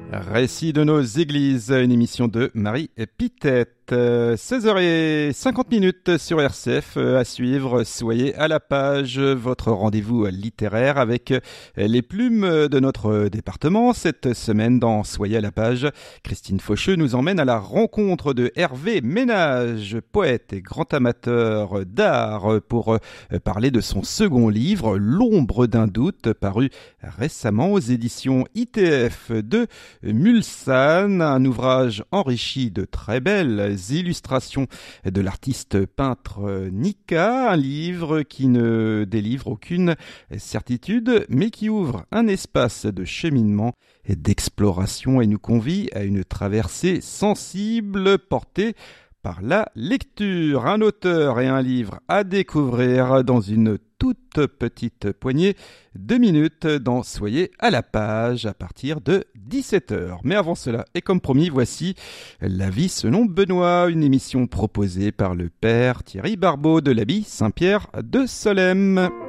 Récit de nos églises, une émission de Marie Pitette. 16h50 sur RCF à suivre. Soyez à la page, votre rendez-vous littéraire avec les plumes de notre département. Cette semaine dans Soyez à la page, Christine Faucheux nous emmène à la rencontre de Hervé Ménage, poète et grand amateur d'art, pour parler de son second livre, L'ombre d'un doute, paru récemment aux éditions ITF de Mulsanne, un ouvrage enrichi de très belles illustrations de l'artiste peintre Nika, un livre qui ne délivre aucune certitude, mais qui ouvre un espace de cheminement et d'exploration et nous convie à une traversée sensible portée par la lecture. Un auteur et un livre à découvrir dans une toute petite poignée de minutes dans Soyez à la page à partir de 17h. Mais avant cela, et comme promis, voici La vie selon Benoît, une émission proposée par le père Thierry Barbeau de l'abbaye Saint-Pierre de Solesmes.